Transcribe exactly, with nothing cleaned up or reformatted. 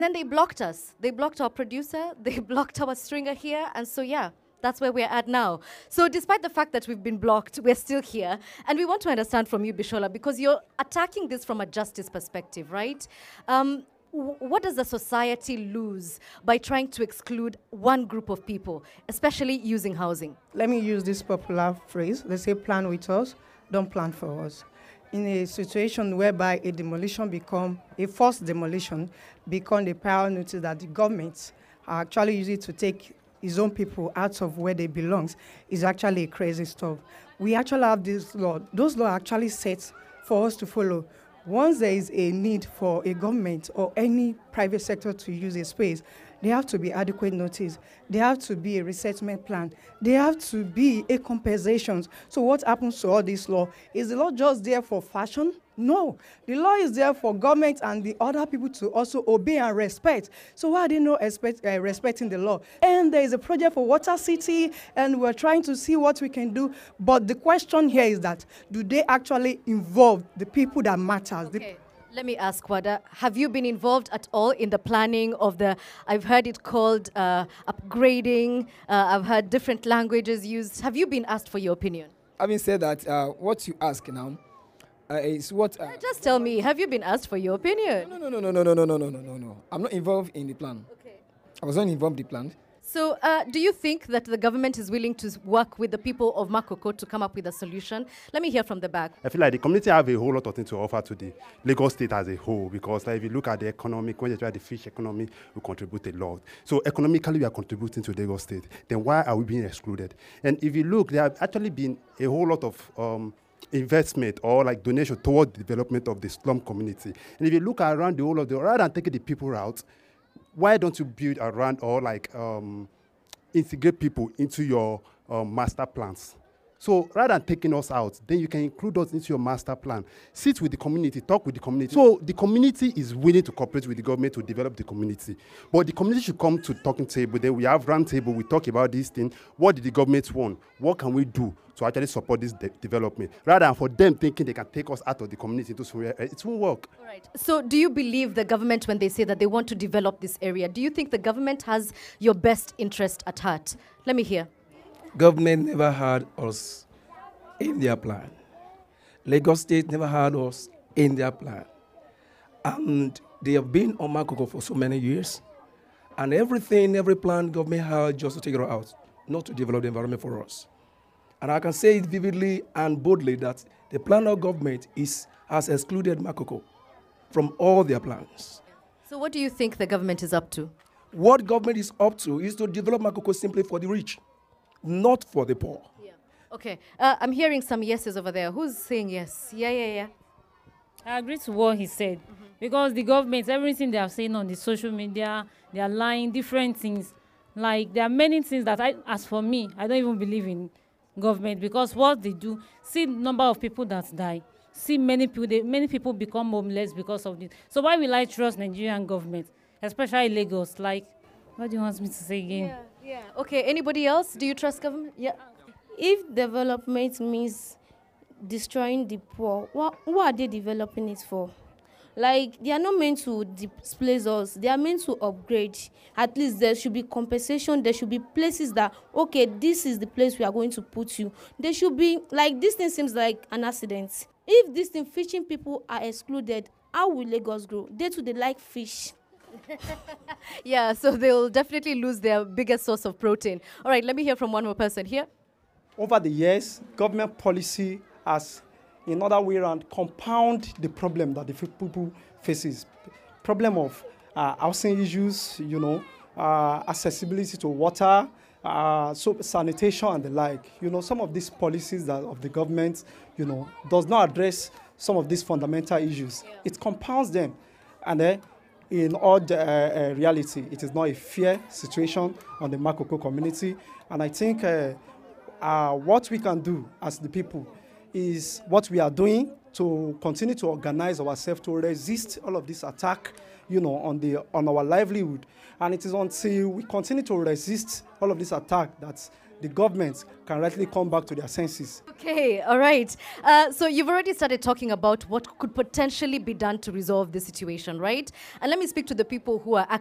Then they blocked us. They blocked our producer, they blocked our stringer here, and so yeah, that's where we're at now. So despite the fact that we've been blocked, we're still here. And we want to understand from you, Bishola, because you're attacking this from a justice perspective, right? Um, w- what does the society lose by trying to exclude one group of people, especially using housing? Let me use this popular phrase. They say plan with us, don't plan for us. In a situation whereby a demolition become, a forced demolition become a priority that the government are actually using to take his own people out of where they belong, is actually crazy stuff. We actually have this law. Those laws are actually set for us to follow. Once there is a need for a government or any private sector to use a space, there have to be adequate notice. There have to be a resettlement plan. There have to be a compensation. So what happens to all this law? Is the law just there for fashion? No. The law is there for government and the other people to also obey and respect. So why are they not expect, uh, respecting the law? And there is a project for Water City, and we're trying to see what we can do. But the question here is that, do they actually involve the people that matters? Okay. Let me ask, Wada, have you been involved at all in the planning of the, I've heard it called uh, upgrading, uh, I've heard different languages used. Have you been asked for your opinion? Having said that, uh, what you ask now uh, is what... Uh, Just tell me, have you been asked for your opinion? No, no, no, no, no, no, no, no, no, no, no, no. I'm not involved in the plan. Okay. I was not involved in the plan. So uh, do you think that the government is willing to work with the people of Makoko to come up with a solution? Let me hear from the back. I feel like the community have a whole lot of things to offer to the Lagos state as a whole, because like, if you look at the economic, when you try the fish economy, we contribute a lot. So economically, we are contributing to Lagos state. Then why are we being excluded? And if you look, there have actually been a whole lot of um, investment or like donation toward the development of the slum community. And if you look around the whole of the, rather than taking the people out, why don't you build around or like um, integrate people into your um, master plans? So rather than taking us out, then you can include us into your master plan. Sit with the community, talk with the community. So the community is willing to cooperate with the government to develop the community. But the community should come to talking table. Then we have round table, we talk about this thing. What did the government want? What can we do to actually support this de development? Rather than for them thinking they can take us out of the community into somewhere, it won't work. All right. So do you believe the government when they say that they want to develop this area? Do you think the government has your best interest at heart? Let me hear. Government never had us in their plan. Lagos State never had us in their plan. And they have been on Makoko for so many years. And everything, every plan government had just to take it out, not to develop the environment for us. And I can say it vividly and boldly that the plan of government is, has excluded Makoko from all their plans. So what do you think the government is up to? What government is up to is to develop Makoko simply for the rich, not for the poor. Yeah. Okay. Uh, I'm hearing some yeses over there. Who's saying yes? Yeah, yeah, yeah. I agree to what he said. Mm-hmm. Because the government, everything they are saying on the social media, they are lying, different things. Like, there are many things that, I, as for me, I don't even believe in government, because what they do, see number of people that die, see many people, they, many people become homeless because of this. So why will I trust Nigerian government, especially Lagos? Like, what do you want me to say again? Yeah, yeah. Okay, anybody else? Do you trust government? Yeah. If development means destroying the poor, what, what are they developing it for? Like, they are not meant to displace us. They are meant to upgrade. At least there should be compensation. There should be places that, okay, this is the place we are going to put you. There should be, like, this thing seems like an accident. If this thing, fishing people are excluded, how will Lagos grow? They too, they like fish. Yeah, so they'll definitely lose their biggest source of protein. All right, let me hear from one more person here. Over the years, government policy has, in other way around, compound the problem that the people faces. Problem of uh, housing issues, you know, uh, accessibility to water, uh, so sanitation and the like. You know, some of these policies that of the government, you know, does not address some of these fundamental issues. Yeah. It compounds them, and then, uh, in all the, uh, uh, reality, it is not a fair situation on the Makoko community. And I think uh, uh, what we can do as the people is what we are doing to continue to organize ourselves to resist all of this attack, you know, on the on our livelihood. And it is until we continue to resist all of this attack that the government can rightly come back to their senses. Okay, all right. Uh, so you've already started talking about what could potentially be done to resolve this situation, right? And let me speak to the people who are